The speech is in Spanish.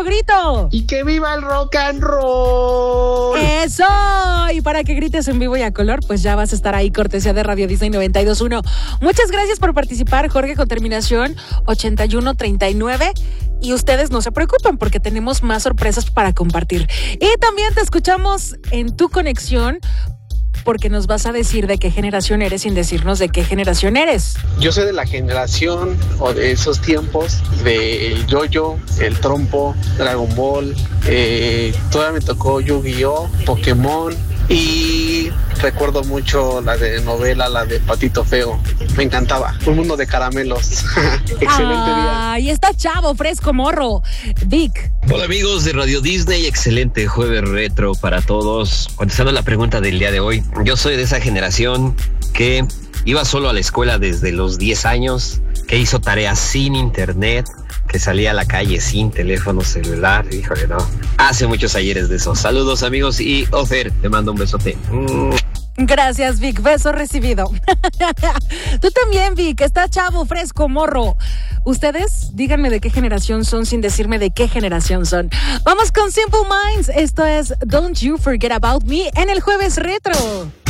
último grito. ¡Y que viva el rock and roll! ¡Eso! Y para que grites en vivo y a color, pues ya vas a estar ahí, cortesía de Radio Disney 92.1. Muchas gracias por participar, Jorge, con terminación 8139. Y ustedes no se preocupen porque tenemos más sorpresas para compartir. Y también te escuchamos en tu conexión, porque nos vas a decir de qué generación eres sin decirnos de qué generación eres. Yo soy de la generación o de esos tiempos del yo-yo, el trompo, Dragon Ball, todavía me tocó Yu-Gi-Oh, Pokémon y recuerdo mucho la de novela, la de Patito Feo. Me encantaba. Un mundo de caramelos. Excelente día. Ahí está chavo, fresco, morro. Vic. Hola amigos de Radio Disney, excelente jueves retro para todos. Contestando la pregunta del día de hoy, yo soy de esa generación que iba solo a la escuela desde los 10 años, que hizo tareas sin internet, que salía a la calle sin teléfono celular. Híjole, no. Hace muchos ayeres de eso. Saludos amigos y Ofer, te mando un besote. Gracias, Vic. Beso recibido. Tú también, Vic. Está chavo, fresco, morro. Ustedes, díganme de qué generación son sin decirme de qué generación son. Vamos con Simple Minds. Esto es Don't You Forget About Me en el Jueves Retro.